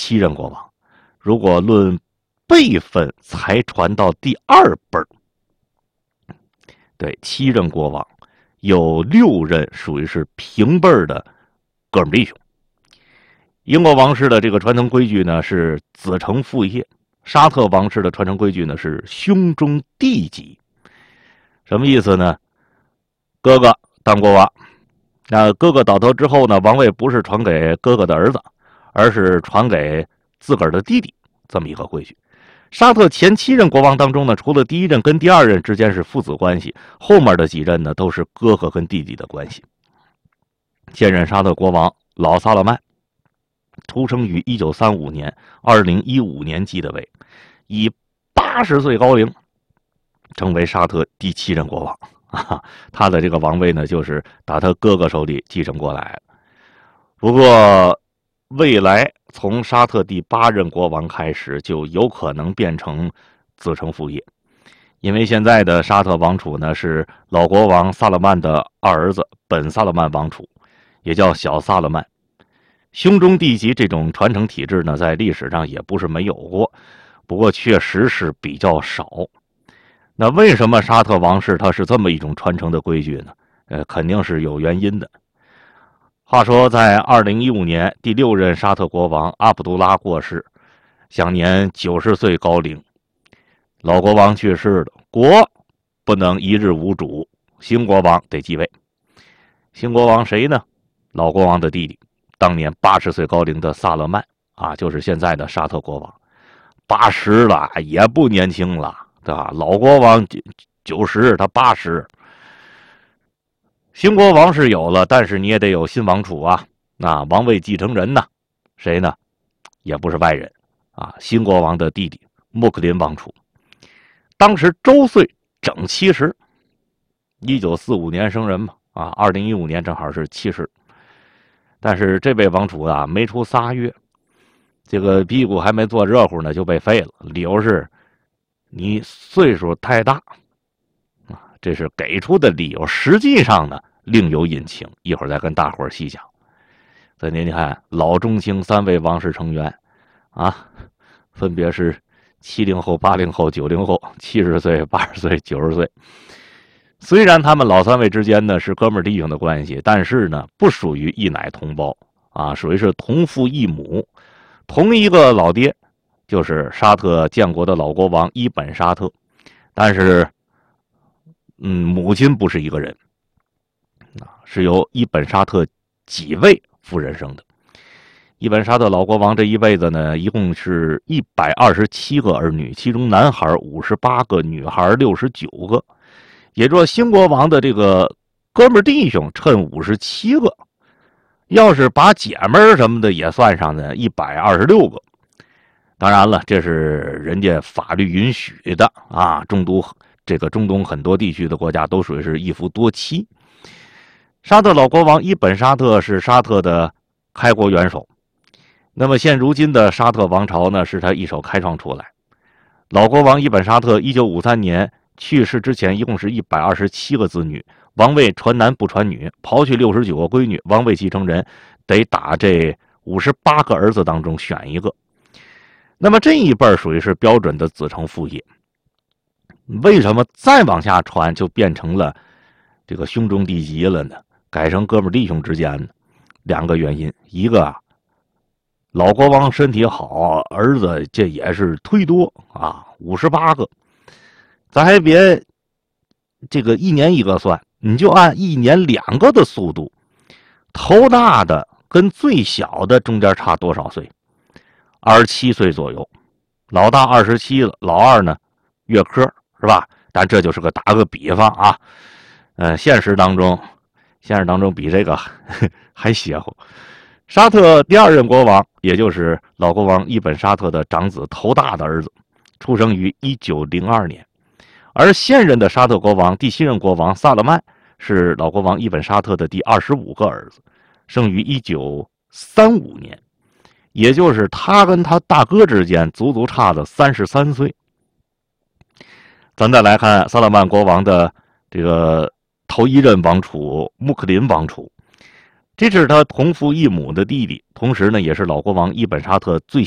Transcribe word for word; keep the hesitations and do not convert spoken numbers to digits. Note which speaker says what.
Speaker 1: 七任国王。如果论辈分，才传到第二辈儿。对，七任国王有六任属于是平辈儿的哥们弟兄。英国王室的这个传承规矩呢是子承父业，沙特王室的传承规矩呢是兄终弟及。什么意思呢？哥哥当国王，那哥哥倒头之后呢，王位不是传给哥哥的儿子，而是传给自个儿的弟弟，这么一个规矩。沙特前七任国王当中呢，除了第一任跟第二任之间是父子关系，后面的几任呢都是哥哥跟弟弟的关系。现任沙特国王老萨勒曼出生于一九三五年，二零一五年继的位，以八十岁高龄成为沙特第七任国王啊。他的这个王位呢，就是打他哥哥手里继承过来的。不过，未来从沙特第八任国王开始，就有可能变成子承父业，因为现在的沙特王储呢是老国王萨勒曼的二儿子本萨勒曼王储，也叫小萨勒曼。兄终弟及这种传承体制呢，在历史上也不是没有过，不过确实是比较少。那为什么沙特王室它是这么一种传承的规矩呢？呃，肯定是有原因的。话说，在二零一五年，第六任沙特国王阿卜杜拉过世，享年九十岁高龄。老国王去世了，国不能一日无主，新国王得继位。新国王谁呢？老国王的弟弟，当年八十岁高龄的萨勒曼啊，就是现在的沙特国王。八十了也不年轻了，对吧？老国王九十，他八十。新国王是有了，但是你也得有新王储啊。那王位继承人呢？谁呢？也不是外人啊，新国王的弟弟穆克林王储。当时周岁整七十，一九四五年生人嘛，啊，二零一五年正好是七十。但是这位王储啊，没出仨月，这个屁股还没坐热乎呢，就被废了。理由是，你岁数太大。这是给出的理由，实际上呢另有隐情，一会儿再跟大伙儿细讲。所以您看，老中青三位王室成员啊，分别是七零后、八零后、九零后，七十岁、八十岁、九十岁。虽然他们老三位之间呢是哥们弟兄的关系，但是呢不属于一奶同胞啊，属于是同父异母，同一个老爹，就是沙特建国的老国王伊本沙特，但是。嗯，母亲不是一个人，啊，是由伊本沙特几位夫人生的。伊本沙特老国王这一辈子呢，一共是一百二十七个儿女，其中男孩五十八个，女孩六十九个。也就是新国王的这个哥们弟兄趁五十七个，要是把姐们什么的也算上呢，一百二十六个。当然了，这是人家法律允许的啊，中都。这个中东很多地区的国家都属于是一夫多妻。沙特老国王伊本沙特是沙特的开国元首，那么现如今的沙特王朝呢，是他一手开创出来。老国王伊本沙特一九五三年去世之前，一共是一百二十七个子女，王位传男不传女，刨去六十九个闺女，王位继承人得打这五十八个儿子当中选一个。那么这一辈属于是标准的子承父业。为什么再往下传就变成了这个兄终弟及了呢？改成哥们弟兄之间呢？两个原因，一个啊，老国王身体好，儿子这也是忒多啊，五十八个，咱还别这个一年一个算，你就按一年两个的速度，头大的跟最小的中间差多少岁？二十七岁左右，老大二十七了，老二呢月科。是吧？但这就是个打个比方啊，呃，现实当中，现实当中比这个还邪乎。沙特第二任国王，也就是老国王伊本沙特的长子头大的儿子，出生于一九零二年，而现任的沙特国王第七任国王萨勒曼是老国王伊本沙特的第二十五个儿子，生于一九三五年，也就是他跟他大哥之间足足差了三十三岁。咱再来看萨勒曼国王的这个头一任王储穆克林王储，这是他同父异母的弟弟，同时呢也是老国王伊本沙特最